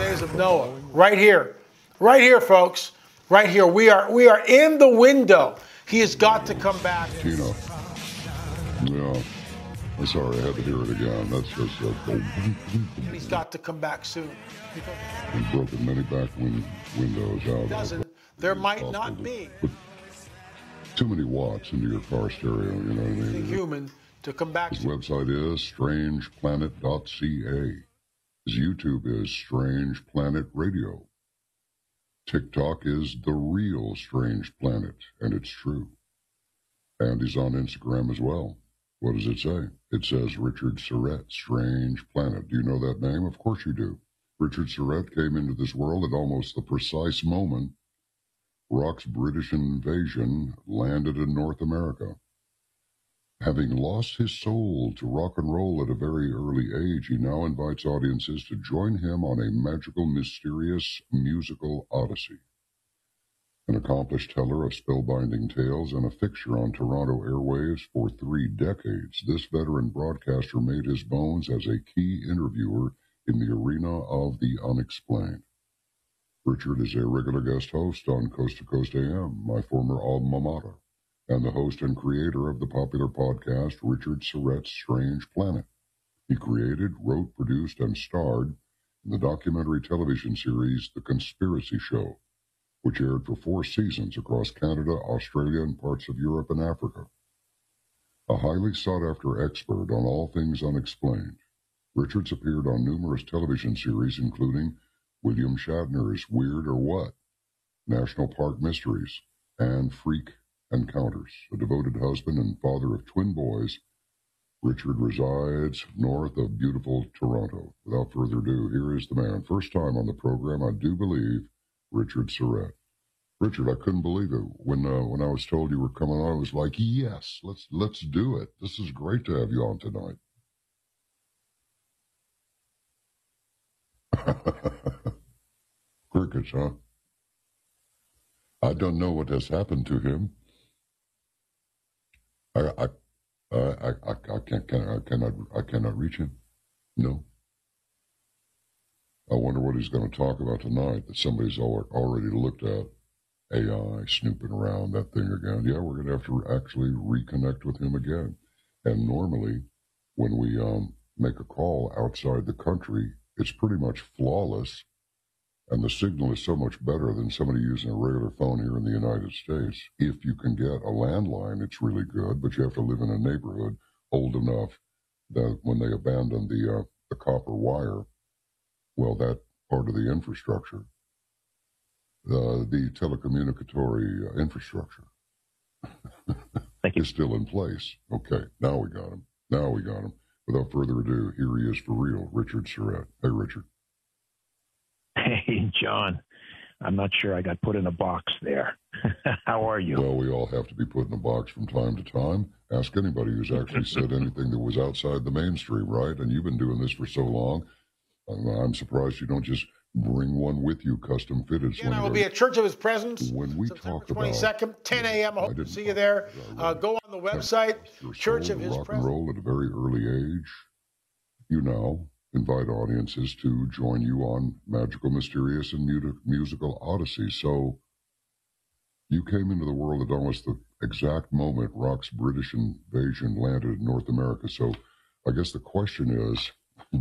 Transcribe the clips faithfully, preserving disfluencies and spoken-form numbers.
days of Noah. Right here. Right here, folks. Right here. We are we are in the window. He has got to come back. Tina. Yeah. I'm sorry, I had to hear it again. That's just a... He's got to come back soon. He's broken many back win- windows out. Doesn't. There might not be. Too many watts into your car stereo, you know what I mean? Human to come back. His website is strange planet dot c a. His YouTube is Strange Planet Radio. TikTok is The Real Strange Planet, and it's true. And he's on Instagram as well. What does it say? It says Richard Surrett, Strange Planet. Do you know that name? Of course you do. Richard Surrett came into this world at almost the precise moment Rock's British invasion landed in North America. Having lost his soul to rock and roll at a very early age, he now invites audiences to join him on a magical, mysterious musical odyssey. An accomplished teller of spellbinding tales and a fixture on Toronto airwaves for three decades, this veteran broadcaster made his bones as a key interviewer in the arena of the unexplained. Richard is a regular guest host on Coast to Coast A M, my former alma mater, and the host and creator of the popular podcast Richard Surrett's Strange Planet. He created, wrote, produced, and starred in the documentary television series The Conspiracy Show, which aired for four seasons across Canada, Australia, and parts of Europe and Africa. A highly sought-after expert on all things unexplained, Richards appeared on numerous television series, including William Shatner's Weird or What, National Park Mysteries, and Freak Encounters. A devoted husband and father of twin boys, Richard resides north of beautiful Toronto. Without further ado, here is the man. First time on the program, I do believe, Richard Surrett. Richard, I couldn't believe it. When uh, when I was told you were coming on, I was like, yes, let's let's do it. This is great to have you on tonight. Crickets, huh? I don't know what has happened to him. I I I I, I can't can I cannot I cannot reach him. No. I wonder what he's going to talk about tonight that somebody's already looked at. A I snooping around that thing again. Yeah, we're going to have to actually reconnect with him again. And normally, when we um, make a call outside the country, it's pretty much flawless. And the signal is so much better than somebody using a regular phone here in the United States. If you can get a landline, it's really good, but you have to live in a neighborhood old enough that when they abandoned the uh, the copper wire, well, that part of the infrastructure, uh, the telecommunicatory uh, infrastructure Thank you. is still in place. Okay, now we got him. Now we got him. Without further ado, here he is for real, Richard Surrett. Hey, Richard. Hey, John. I'm not sure I got put in a box there. How are you? Well, we all have to be put in a box from time to time. Ask anybody who's actually said anything that was outside the mainstream, right? And you've been doing this for so long. I'm, I'm surprised you don't just bring one with you, custom fitted. And I will be at Church of His Presence. When we September talk about twenty-second, ten a.m. I hope to see you there. Uh, go on the website, Church of His Presence. Rock Presence. and roll at a very early age. You now invite audiences to join you on magical, mysterious, and mu- musical odysseys. So you came into the world at almost the exact moment Rock's British invasion landed in North America. So I guess the question is,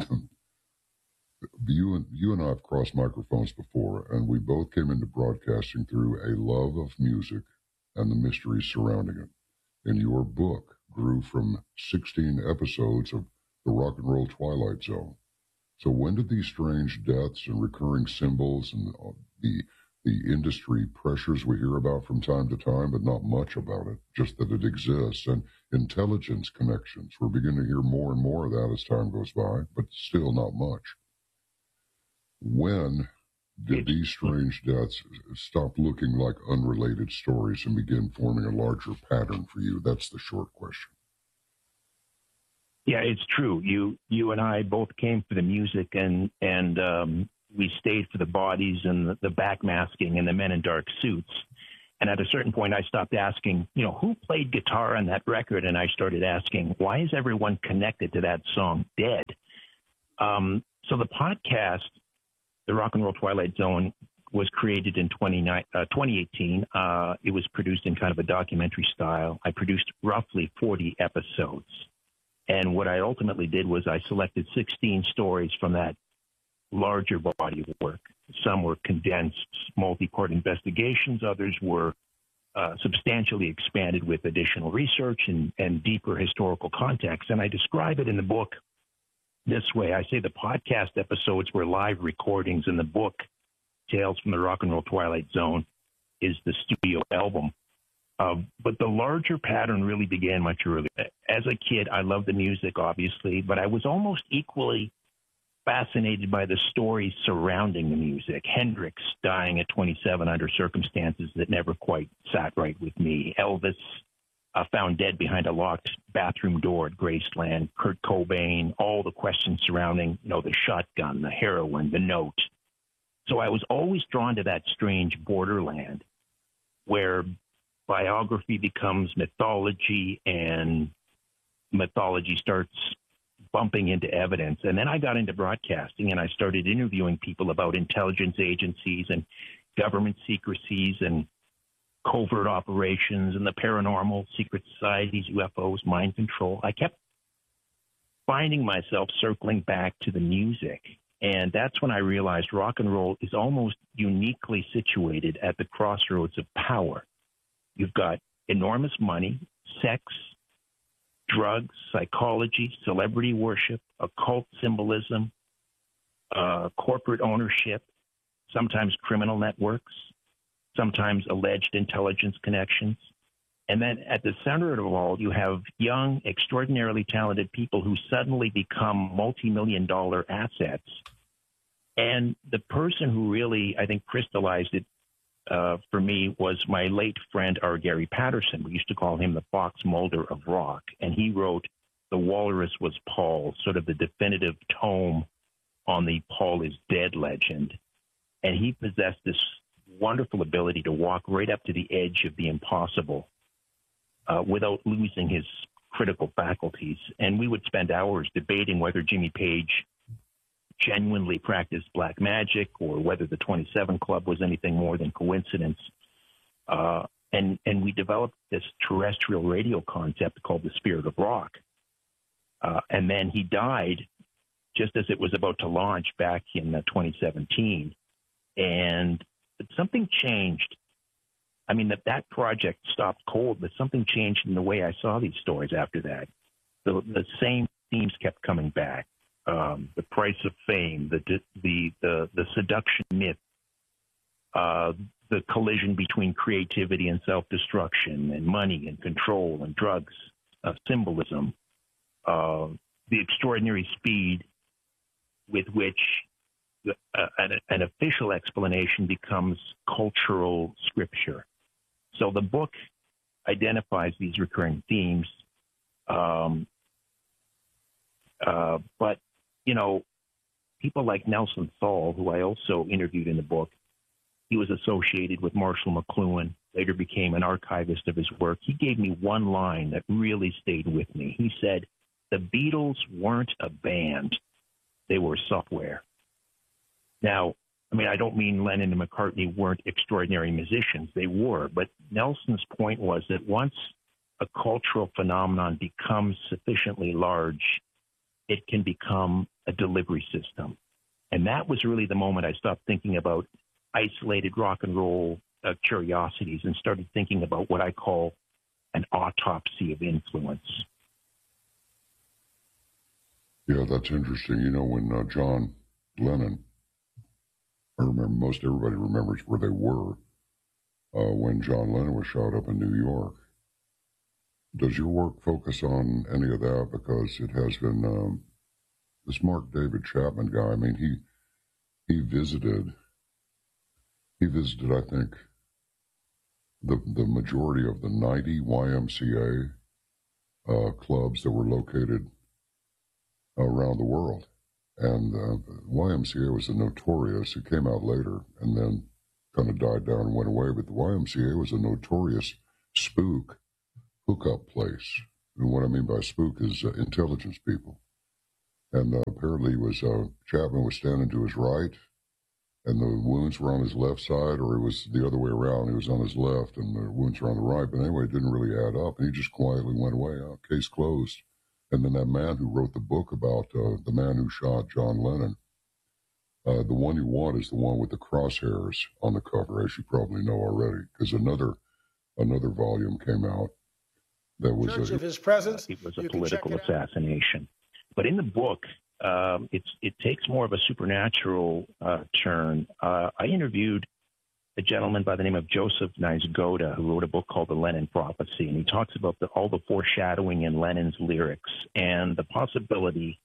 you and you and I have crossed microphones before, and we both came into broadcasting through a love of music and the mysteries surrounding it. And your book grew from sixteen episodes of the Rock and Roll Twilight Zone. So when did these strange deaths and recurring symbols and the the industry pressures we hear about from time to time, but not much about it, just that it exists, and intelligence connections, we're beginning to hear more and more of that as time goes by, but still not much. When did these strange deaths stop looking like unrelated stories and begin forming a larger pattern for you? That's the short question. Yeah, it's true. You you and I both came for the music, and and um, we stayed for the bodies and the, the backmasking and the men in dark suits. And at a certain point, I stopped asking, you know, who played guitar on that record? And I started asking, why is everyone connected to that song dead? Um, so the podcast the Rock and Roll Twilight Zone was created in twenty eighteen. Uh, it was produced in kind of a documentary style. I produced roughly forty episodes. And what I ultimately did was I selected sixteen stories from that larger body of work. Some were condensed multi-part investigations. Others were uh, substantially expanded with additional research and, and deeper historical context. And I describe it in the book this way. I say the podcast episodes were live recordings, and the book, Tales from the Rock and Roll Twilight Zone, is the studio album. Uh, but the larger pattern really began much earlier. As a kid, I loved the music, obviously, but I was almost equally fascinated by the stories surrounding the music. Hendrix dying at twenty-seven under circumstances that never quite sat right with me. Elvis uh, found dead behind a locked bathroom door at Graceland. Kurt Cobain, all the questions surrounding, you know, the shotgun, the heroin, the note. So I was always drawn to that strange borderland where biography becomes mythology and mythology starts bumping into evidence. And then I got into broadcasting and I started interviewing people about intelligence agencies and government secrecies and covert operations and the paranormal, secret societies, U F Os, mind control. I kept finding myself circling back to the music. And that's when I realized rock and roll is almost uniquely situated at the crossroads of power. You've got enormous money, sex, drugs, psychology, celebrity worship, occult symbolism, uh, corporate ownership, sometimes criminal networks, sometimes alleged intelligence connections. And then at the center of it all, you have young, extraordinarily talented people who suddenly become multi-million dollar assets. And the person who really, I think, crystallized it uh, for me was my late friend, R. Gary Patterson. We used to call him the Fox Mulder of rock. And he wrote The Walrus Was Paul, sort of the definitive tome on the Paul is Dead legend. And he possessed this wonderful ability to walk right up to the edge of the impossible uh, without losing his critical faculties. And we would spend hours debating whether Jimmy Page genuinely practiced black magic or whether the twenty-seven Club was anything more than coincidence. Uh, and, and we developed this terrestrial radio concept called the Spirit of Rock. Uh, and then he died just as it was about to launch back in uh, twenty seventeen. And something changed. I mean, that, that project stopped cold, but something changed in the way I saw these stories after that. The, the same themes kept coming back. Um, the price of fame, the the the, the seduction myth, uh, the collision between creativity and self-destruction, and money and control and drugs, uh, symbolism, uh, the extraordinary speed with which uh, an, an official explanation becomes cultural scripture. So the book identifies these recurring themes, um, uh, but you know, people like Nelson Thal, who I also interviewed in the book, he was associated with Marshall McLuhan, later became an archivist of his work. He gave me one line that really stayed with me. He said, the Beatles weren't a band, they were software. Now, I mean, I don't mean Lennon and McCartney weren't extraordinary musicians. They were. But Nelson's point was that once a cultural phenomenon becomes sufficiently large, it can become a delivery system. And that was really the moment I stopped thinking about isolated rock and roll uh, curiosities and started thinking about what I call an autopsy of influence. Yeah, that's interesting. You know, when uh, John Lennon, I remember most everybody remembers where they were uh, when John Lennon was shot up in New York. Does your work focus on any of that? Because it has been um, this Mark David Chapman guy. I mean, he he visited he visited I think the the majority of the ninety Y M C A uh, clubs that were located around the world, and uh, Y M C A was a notorious. It came out later and then kind of died down and went away. But the Y M C A was a notorious spook hookup place. And what I mean by spook is uh, intelligence people. And uh, apparently was uh, Chapman was standing to his right, and the wounds were on his left side, or it was the other way around. He was on his left, and the wounds were on the right. But anyway, it didn't really add up, and he just quietly went away. Oh, case closed. And then that man who wrote the book about uh, the man who shot John Lennon, uh, the one you want is the one with the crosshairs on the cover, as you probably know already, because another another volume came out that was Church a, of His Presence. It was a You can check political it out. assassination. But in the book, um, it's it takes more of a supernatural uh, turn. Uh, I interviewed a gentleman by the name of Joseph Niezgoda, who wrote a book called The Lennon Prophecy, and he talks about the, all the foreshadowing in Lennon's lyrics and the possibility.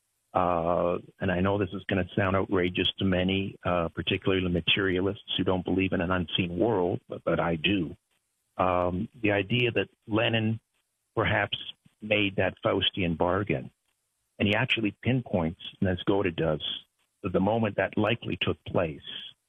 Uh, and I know this is going to sound outrageous to many, uh, particularly materialists who don't believe in an unseen world, but, but I do. Um, the idea that Lennon perhaps made that Faustian bargain, and he actually pinpoints, Niezgoda does, the moment that likely took place.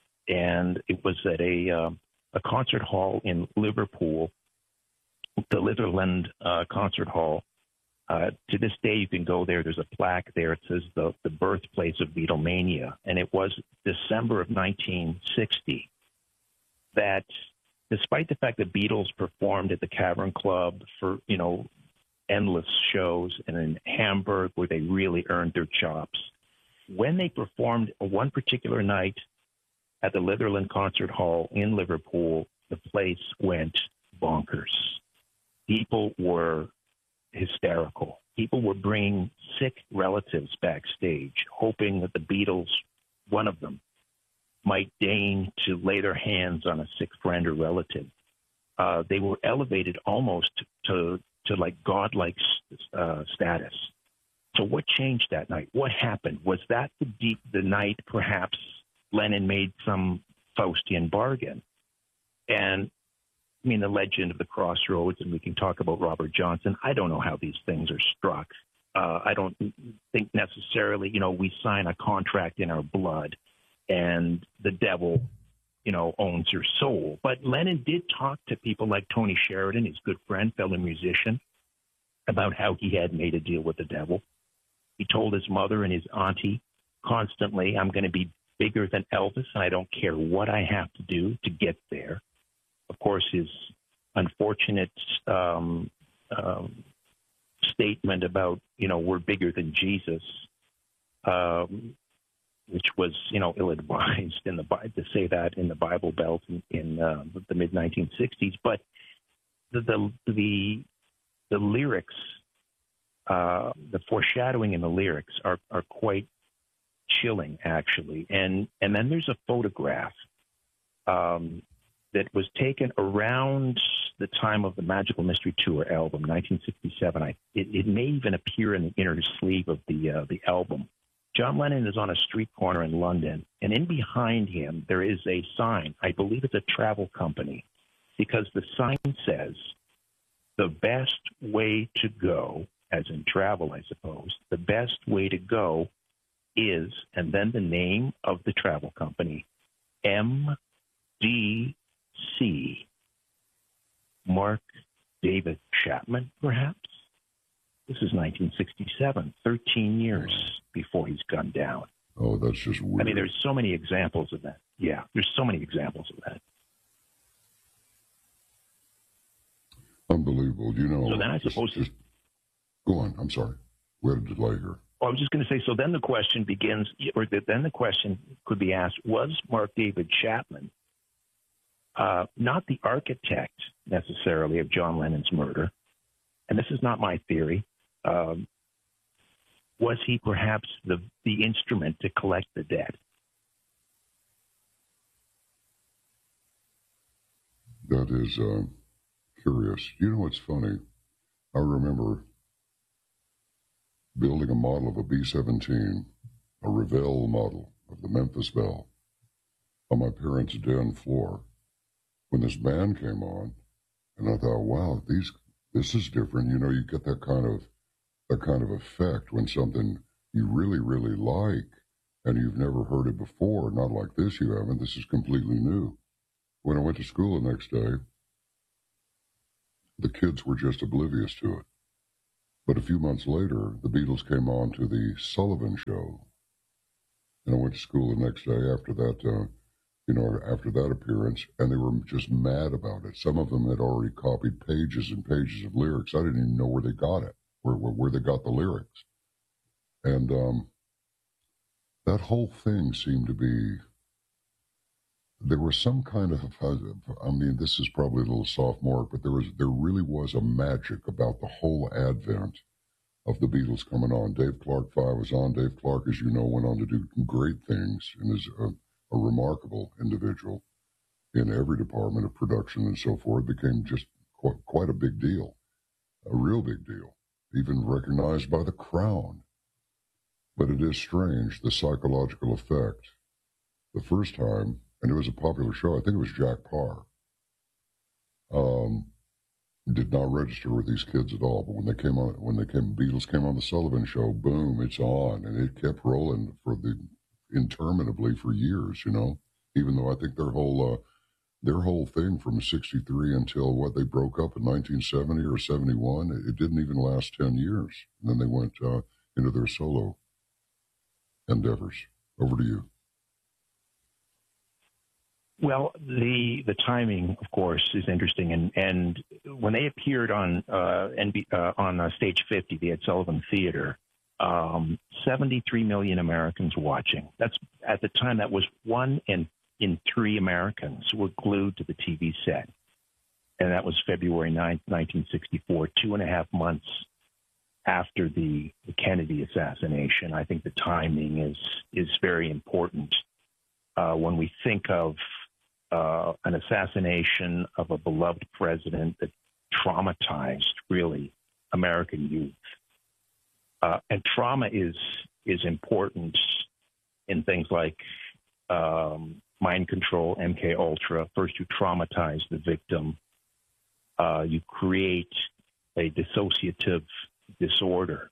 And it was at a, uh, a concert hall in Liverpool, the Litherland uh, Concert Hall. Uh, to this day, you can go there. There's a plaque there. It says the, the birthplace of Beatlemania. And it was December of nineteen sixty that, despite the fact that Beatles performed at the Cavern Club for, you know, endless shows, and in Hamburg where they really earned their chops, when they performed one particular night at the Litherland Concert Hall in Liverpool, the place went bonkers. People were hysterical. People were bringing sick relatives backstage, hoping that the Beatles, one of them, might deign to lay their hands on a sick friend or relative. Uh, they were elevated almost to to like godlike uh, status. So what changed that night? What happened? Was that the deep the night perhaps Lennon made some Faustian bargain? And I mean, the legend of the crossroads, and we can talk about Robert Johnson. I don't know how these things are struck. Uh, I don't think necessarily, you know, we sign a contract in our blood and the devil, you know, owns your soul. But Lennon did talk to people like Tony Sheridan, his good friend, fellow musician, about how he had made a deal with the devil. He told his mother and his auntie constantly, I'm going to be bigger than Elvis, and I don't care what I have to do to get there. Of course, his unfortunate um, um, statement about, you know, we're bigger than Jesus, um, which was, you know, ill-advised in the to say that in the Bible Belt in, in uh, the mid nineteen sixties. But the the the, the lyrics, uh, the foreshadowing in the lyrics are are quite chilling, actually. And and then there's a photograph um, that was taken around the time of the Magical Mystery Tour album, nineteen sixty-seven. I, it, it may even appear in the inner sleeve of the uh, the album. John Lennon is on a street corner in London, and in behind him there is a sign. I believe it's a travel company, because the sign says, the best way to go, as in travel, I suppose, the best way to go is, and then the name of the travel company, M D C, Mark David Chapman, perhaps? This is nineteen sixty-seven, thirteen years before he's gunned down. Oh, that's just weird. I mean, there's so many examples of that. Yeah, there's so many examples of that. Unbelievable. You know, so then I just, suppose... just, go on. I'm sorry. We had a delay here. Well, I was just going to say, so then the question begins, or then the question could be asked, was Mark David Chapman uh, not the architect necessarily of John Lennon's murder? And this is not my theory. Um, was he perhaps the, the instrument to collect the debt? That is uh, curious. You know what's funny? I remember building a model of a B seventeen, a Revell model of the Memphis Belle, on my parents' den floor when this band came on, and I thought, wow, these this is different. You know, you get that kind of that kind of effect when something you really, really like and you've never heard it before. Not like this, you haven't. This is completely new. When I went to school the next day, the kids were just oblivious to it. But a few months later, the Beatles came on to the Sullivan Show. and I went to school the next day after that, uh, you know, after that appearance, and they were just mad about it. Some of them had already copied pages and pages of lyrics. I didn't even know where they got it, where where, where they got the lyrics. And um, that whole thing seemed to be, there was some kind of, I mean, this is probably a little sophomoric, but there was, there really was a magic about the whole advent of the Beatles coming on. Dave Clark Five was on. Dave Clark, as you know, went on to do great things and is a, a remarkable individual in every department of production and so forth. Became just quite, quite a big deal, a real big deal, even recognized by the Crown. But it is strange, the psychological effect. The first time, and it was a popular show, I think it was Jack Parr, um, did not register with these kids at all. But when they came on, when they came, Beatles came on the Sullivan Show, boom, it's on, and it kept rolling for the interminably for years. You know, even though I think their whole uh, their whole thing from sixty-three until what they broke up in nineteen seventy or seventy-one, it, it didn't even last ten years. And then they went uh, into their solo endeavors. Over to you. Well, the the timing, of course, is interesting, and and when they appeared on uh, N B, uh, on uh, Stage fifty, the Ed Sullivan Theater, um, seventy-three million Americans watching. That's at the time that was one in in three Americans were glued to the T V set, and that was February ninth, nineteen sixty-four, two and a half months after the, the Kennedy assassination. I think the timing is is very important uh, when we think of Uh, an assassination of a beloved president that traumatized, really, American youth. Uh, and trauma is is important in things like um, mind control, M K Ultra. First, you traumatize the victim. Uh, you create a dissociative disorder.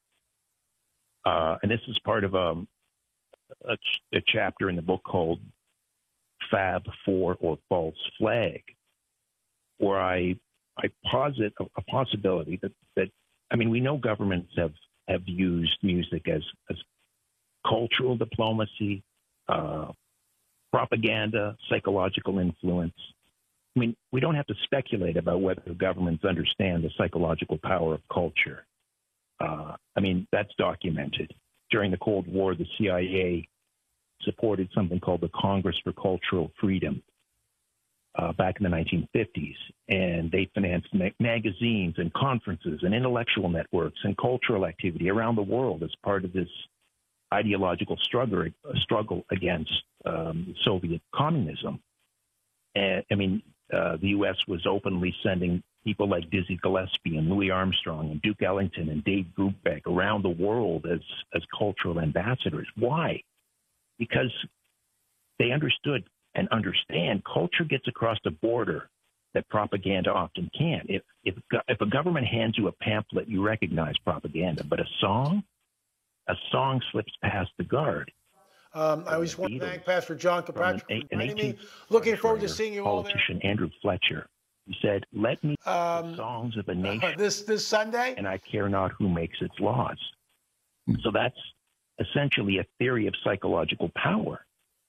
Uh, and this is part of a, a, a chapter in the book called Fab Four or False Flag, where I I posit a, a possibility that, that I mean we know governments have, have used music as, as cultural diplomacy, uh, propaganda, psychological influence. I mean, we don't have to speculate about whether governments understand the psychological power of culture. Uh, I mean, that's documented. During the Cold War, the C I A supported something called the Congress for Cultural Freedom uh, back in the nineteen fifties. And they financed ma- magazines and conferences and intellectual networks and cultural activity around the world as part of this ideological struggle, struggle against um, Soviet communism. And, I mean, uh, the U S was openly sending people like Dizzy Gillespie and Louis Armstrong and Duke Ellington and Dave Brubeck around the world as, as cultural ambassadors. Why? Because they understood and understand culture gets across the border that propaganda often can't. If, if, if a government hands you a pamphlet, you recognize propaganda, but a song, a song slips past the guard. Um, I just want to thank Pastor John Kilpatrick for joining me. Looking forward to seeing you all there. Politician Andrew Fletcher, he said, "Let me um, the songs of a nation uh, this this Sunday, and I care not who makes its laws." So that's essentially a theory of psychological power.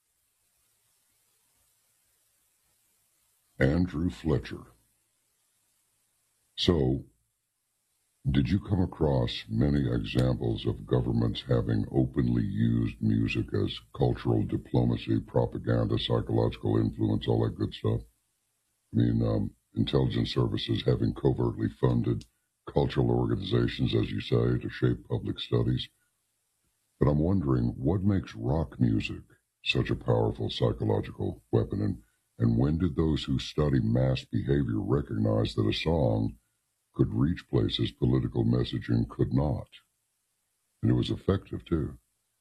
Andrew Fletcher. So, did you come across many examples of governments having openly used music as cultural diplomacy, propaganda, psychological influence, all that good stuff? I mean, um, intelligence services having covertly funded cultural organizations, as you say, to shape public studies. But I'm wondering, what makes rock music such a powerful psychological weapon? And, and when did those who study mass behavior recognize that a song could reach places political messaging could not? And it was effective, too.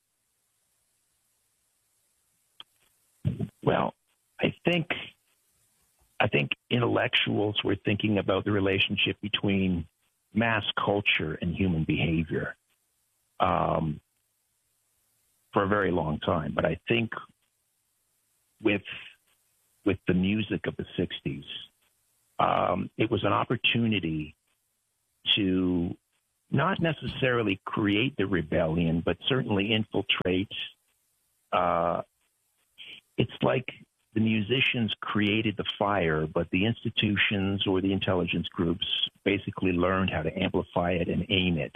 Well, I think I think intellectuals were thinking about the relationship between mass culture and human behavior um, for a very long time. But I think with with the music of the sixties, um, it was an opportunity to not necessarily create the rebellion, but certainly infiltrate uh, it's like the musicians created the fire, but the institutions or the intelligence groups basically learned how to amplify it and aim it.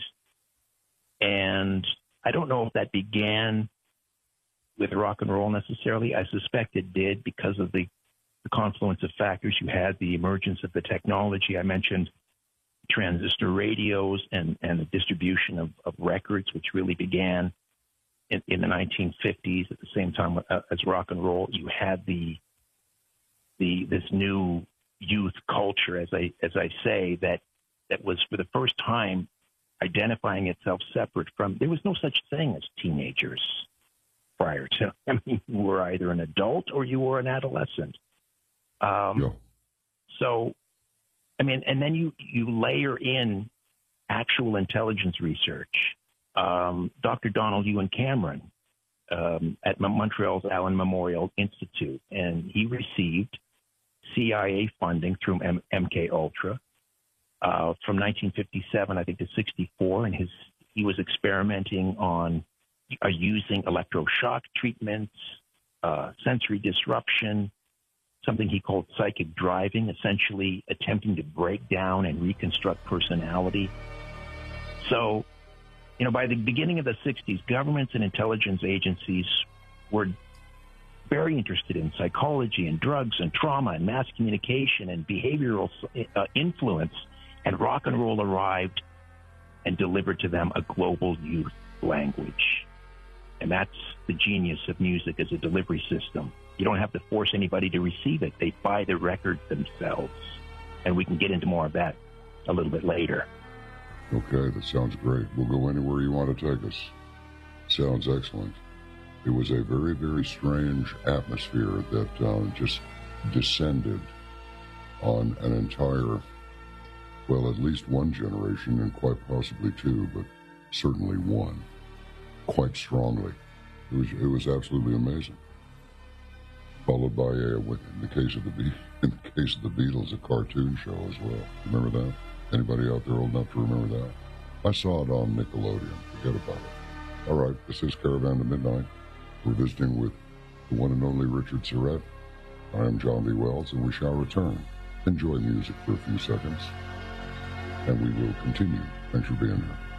And I don't know if that began with rock and roll necessarily. I suspect it did because of the, the confluence of factors. You had the emergence of the technology. I mentioned transistor radios and, and the distribution of, of records, which really began in, in the nineteen fifties. At the same time as rock and roll, you had the the this new youth culture, as I as I say, that that was for the first time identifying itself separate from. There was no such thing as teenagers prior to. I mean, you were either an adult or you were an adolescent. Um, yeah. So, I mean, and then you you layer in actual intelligence research. Um, Doctor Donald Ewan Cameron um, at Montreal's Allen Memorial Institute, and he received C I A funding through M- MKUltra uh, from nineteen fifty-seven, I think, to sixty-four, and his he was experimenting on uh, using electroshock treatments, uh, sensory disruption, something he called psychic driving, essentially attempting to break down and reconstruct personality. So, you know, by the beginning of the sixties, governments and intelligence agencies were very interested in psychology and drugs and trauma and mass communication and behavioral uh, influence, and rock and roll arrived and delivered to them a global youth language. And that's the genius of music as a delivery system. You don't have to force anybody to receive it. They buy the record themselves. And we can get into more of that a little bit later. Okay, that sounds great. We'll go anywhere you want to take us. Sounds excellent. It was a very, very strange atmosphere that uh, just descended on an entire, well, at least one generation, and quite possibly two, but certainly one, quite strongly. It was, it was absolutely amazing. Followed by a, in the case of the Be- in the case of the Beatles, a cartoon show as well. Remember that? Anybody out there old enough to remember that? I saw it on Nickelodeon. Forget about it. All right, this is Caravan to Midnight. We're visiting with the one and only Richard Surrett. I am John B. Wells, and we shall return. Enjoy music for a few seconds, and we will continue. Thanks for being here.